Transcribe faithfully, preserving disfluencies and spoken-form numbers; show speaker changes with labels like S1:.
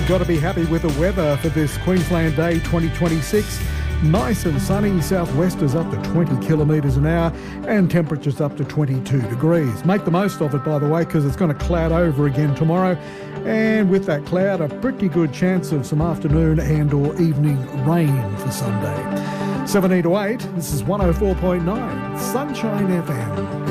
S1: got to be happy with the weather for this Queensland Day twenty twenty-six. Nice and sunny, southwesters up to twenty kilometres an hour and temperatures up to twenty-two degrees. Make the most of it, by the way, because it's going to cloud over again tomorrow. And with that cloud, a pretty good chance of some afternoon and or evening rain for Sunday. seventeen to eight, this is one oh four point nine Sunshine F M.